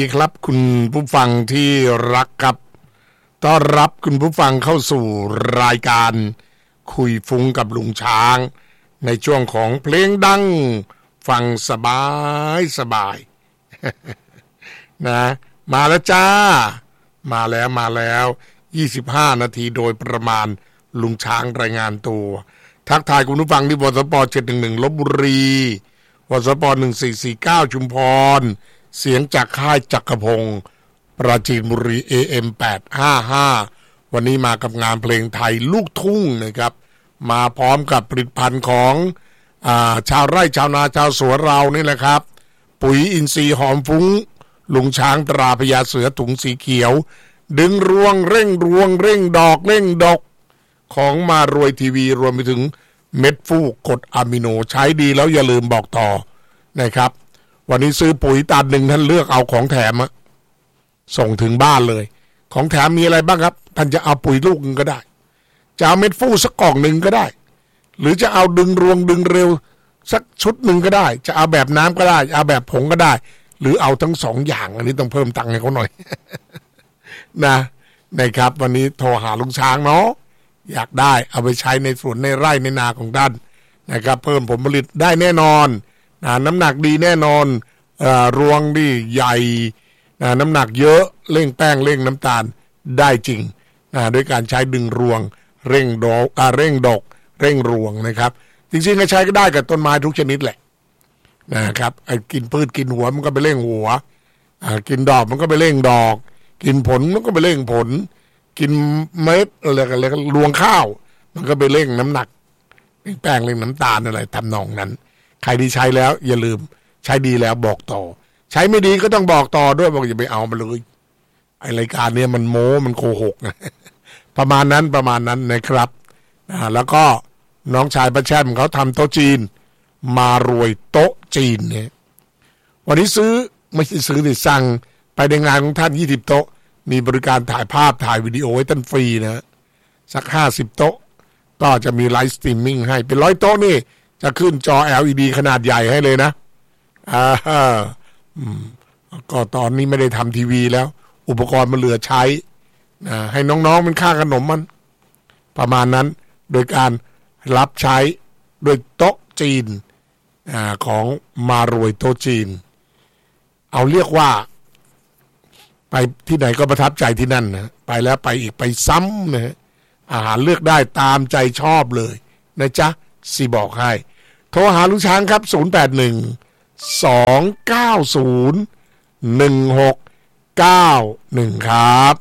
ครับคุณผู้ฟังที่รักครับต้อนรับคุณผู้ฟังเข้าสู่รายการคุยฟุ้งกับลุงช้างในช่วงของเพลงดังฟังสบายนะมาแล้วจ้ามาแล้ว25 นาทีโดยประมาณลุงช้างรายงานตัวทักทายคุณผู้ฟังที่วสป711ลพบุรีวสป1449ชุมพรเสียงจากค่ายจักรพงศ์ปราจีนบุรี AM 855วันนี้มากับงานเพลงไทยลูกทุ่งนะครับมาพร้อมกับผลิตภัณฑ์ของชาวไร่ชาวนาชาวสวนเรานี่แหละครับปุ๋ยอินทรีย์หอมฟุ้งลุงช้างตราพญาเสือถุงสีเขียวดึงรวงเร่งดอกเร่งดอกของมารวยทีวีรวมไปถึงเม็ดฟูกกรดอะมิโนใช้ดีแล้วอย่าลืมบอกต่อนะครับวันนี้ซื้อปุ๋ยตันหนึ่งท่านเลือกเอาของแถมส่งถึงบ้านเลยของแถมมีอะไรบ้างครับท่านจะเอาปุ๋ยลูกนึงก็ได้จะเอาเม็ดฟูสักกล่องหนึ่งก็ได้หรือจะเอาดึงรวงดึงเร็วสักชุดหนึ่งก็ได้จะเอาแบบน้ำก็ได้เอาแบบผงก็ได้หรือเอาทั้ง2 อย่างอันนี้ต้องเพิ่มตังค์ให้เขาหน่อย นะครับวันนี้โทรหาลุงช้างเนาะอยากได้เอาไปใช้ในสวนในไร่ในนาของท่านนะครับเพิ่มผลผลิตได้แน่นอนน้ำหนักดีแน่นอนรวงดีใหญ่น้ำหนักเยอะเร่งแป้งเร่งน้ำตาลได้จริงด้วยการใช้ดึงรวงเร่งดอกเร่งรวงนะครับจริงๆก็ใช้ก็ได้กับต้นไม้ทุกชนิดแหละนะครับไอ้กินพืชกินหัวมันก็ไปเร่งหัวกินดอกมันก็ไปเร่งดอกกินผลมันก็ไปเร่งผลกินเม็ดอะไรรวงข้าวมันก็ไปเร่งน้ำหนักเร่งแป้งเร่งน้ำตาลอะไรทำนองนั้นใครที่ใช้แล้วอย่าลืมใช้ดีแล้วบอกต่อใช้ไม่ดีก็ต้องบอกต่อด้วยบอกอย่าไปเอามาเลยไอรายการเนี้ยมันโม้มันโกหกนะ ประมาณนั้นนะครับแล้วก็น้องชายประแช่มเขาทำโต๊ะจีนมารวยโต๊ะจีนเนี่ยวันนี้ซื้อไม่ใช่ซื้อแต่สั่งไปในงานของท่าน20 โต๊ะมีบริการถ่ายภาพถ่ายวิดีโอให้ท่านฟรีนะสัก50 โต๊ะก็จะมีไลฟ์สตรีมมิ่งให้เป็น100 โต๊ะนี่จะขึ้นจอ LED ขนาดใหญ่ให้เลยนะก็ตอนนี้ไม่ได้ทำทีวีแล้วอุปกรณ์มันเหลือใช้ให้น้องๆเป็นค่าขนมมันประมาณนั้นโดยการรับใช้โดยโต๊ะจีนของมารวยโต๊ะจีนเอาเรียกว่าไปที่ไหนก็ประทับใจที่นั่นนะไปแล้วไปอีกไปซ้ำนะอาหารเลือกได้ตามใจชอบเลยนะจ๊ะสิบอกให้โทรหาลุงช้างครับ081 290 1691ครับ